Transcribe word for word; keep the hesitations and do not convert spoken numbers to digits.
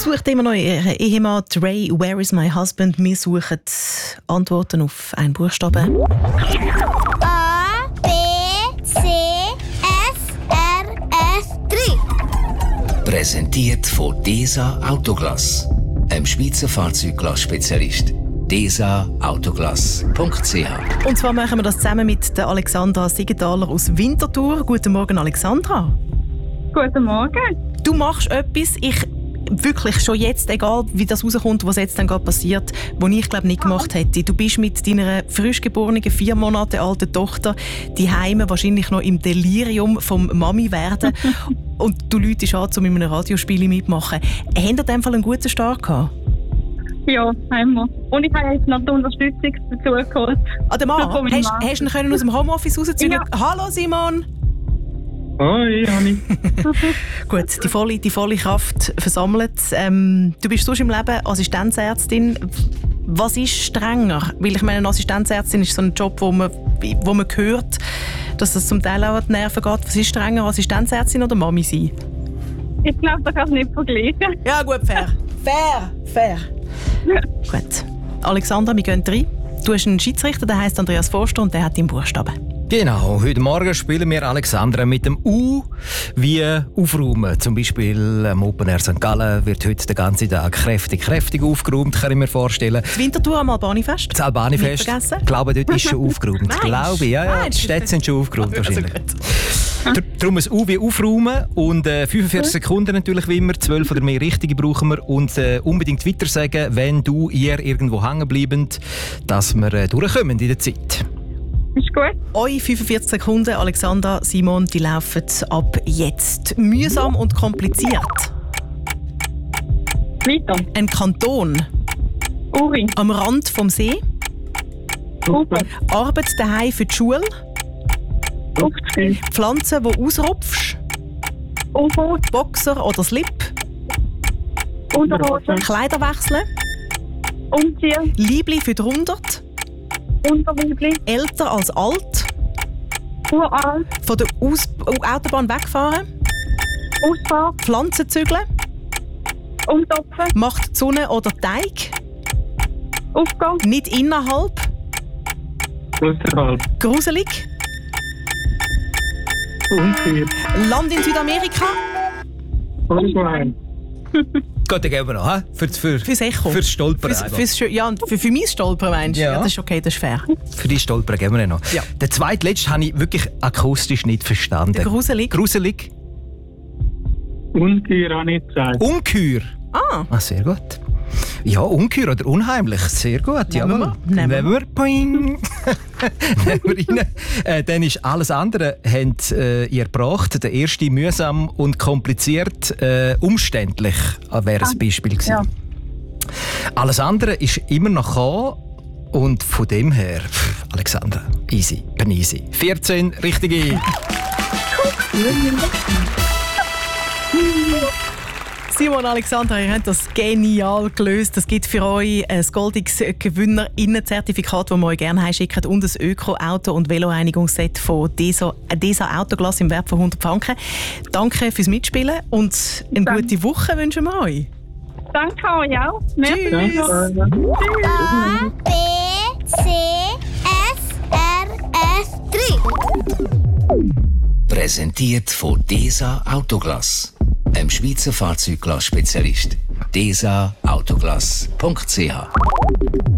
sucht immer noch ihren Ehemann Ray, Where is my husband? Wir suchen Antworten auf einen Buchstaben. A, B, C, S, R, S, drei. Präsentiert von DESA Autoglass, einem Schweizer Fahrzeugglasspezialist. desa autoglass punkt c h. Und zwar machen wir das zusammen mit der Alexandra Siegenthaler aus Winterthur. Guten Morgen, Alexandra. Guten Morgen. Du machst etwas, ich wirklich schon jetzt, egal wie das rauskommt, was jetzt dann gerade passiert, was ich glaube nicht gemacht hätte. Du bist mit deiner frisch geborenen, vier Monate alten Tochter die Heime wahrscheinlich noch im Delirium vom Mami werden und du läutest an, um in einem Radiospiel mitmachen. Habt ihr in dem Fall einen guten Start gehabt? Ja, haben wir. Und ich habe jetzt noch die Unterstützung dazu geholt. Ah, der Mann? Hast, hast du ihn können aus dem Homeoffice rausziehen? Ja. Hallo Simon! Hoi, Anni. Gut, die volle, die volle Kraft versammelt. Ähm, du bist sonst im Leben Assistenzärztin. Was ist strenger? Weil ich meine, eine Assistenzärztin ist so ein Job, wo man, wo man hört, dass das zum Teil auch an die Nerven geht. Was ist strenger, Assistenzärztin oder Mami sein? Ich glaube, das kannst du nicht vergleichen. Ja gut, fair. fair, fair. Gut. Alexandra, wir gehen rein. Du hast einen Schiedsrichter, der heisst Andreas Forster und der hat deinen Buchstaben. Genau, heute Morgen spielen wir Alexandra mit dem U wie aufräumen. Zum Beispiel am Open Air Sankt Gallen wird heute den ganzen Tag kräftig, kräftig aufgeräumt, kann ich mir vorstellen. Das Winterthur am Albanifest? Das Albanifest. Ich glaube, dort ist schon aufgeräumt. Glaube ich, ja, ja. Die Städte sind schon aufgeräumt wahrscheinlich. Also Darum ein U wie aufräumen und äh, fünfundvierzig Sekunden natürlich wie immer, zwölf oder mehr richtige brauchen wir und äh, unbedingt weiter sagen, wenn du, ihr irgendwo hängen bleiben, dass wir äh, durchkommen in der Zeit. Ist gut. Eure fünfundvierzig Sekunden, Alexandra, Simon, die laufen ab jetzt. Mühsam und kompliziert. Weiter. Ein Kanton. Uri. Am Rand vom See. Gruppe. Arbeit daheim für die Schule. Aufziehen. Pflanzen, die ausrupfst. U-Boot. Boxer oder Slip. Unterhose. Kleider wechseln. Umziehen. Liebli für die hundert. Unterliebli. Älter als alt. Uralt. Von der Aus- Autobahn wegfahren. Ausfahrt. Pflanzen zügeln. Umtopfen. Macht die Sonne oder Teig. Aufgehen. Nicht innerhalb. Außerhalb. Gruselig. Unfair. Land in Südamerika. Unschwein. Gut, dann gehen wir noch, he? Für, für, Fürs Echo. Fürs Stolpern. Fürs, fürs, Schö- ja, und für, für mein Stolpern meinst du? Ja. Ja, das ist okay, das ist fair. Für die Stolpern gehen wir noch. Ja. Den zweitletzten habe ich wirklich akustisch nicht verstanden. Gruselig. Gruselig. Ungeheuer habe ich gesagt. Ungeheuer. Ah. Ah, sehr gut. Ja, ungeheuer oder unheimlich. Sehr gut. Nehmen jawohl. wir. Nehmen Nehmen wir. Poing. Nehmen wir rein. Äh, dann ist alles andere, habt äh, ihr gebracht. Der erste mühsam und kompliziert, äh, umständlich wäre ein Beispiel gewesen. Ja. Alles andere ist immer noch gekommen. Und von dem her, pff, Alexandra, easy, bin easy. vierzehn richtige. Simon, Alexandra, ihr habt das genial gelöst. Das gibt für euch ein goldiges Gewinnerinnen-Zertifikat, das wir euch gerne heimschicken und ein Öko-Auto- und Veloreinigungsset von DESA, DESA Autoglass im Wert von hundert Franken. Danke fürs Mitspielen und eine Danke. gute Woche wünschen wir euch. Danke euch auch. Merci. A, B, C, S, R, S, drei. Präsentiert von DESA Autoglass, einem Schweizer Fahrzeugglass-Spezialist. desa autoglass punkt c h.